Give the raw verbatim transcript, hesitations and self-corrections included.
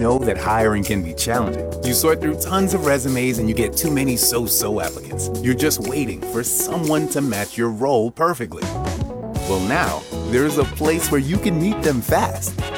know that hiring can be challenging. You sort through tons of resumes and you get too many so-so applicants. You're just waiting for someone to match your role perfectly. Well, now, there's a place where you can meet them fast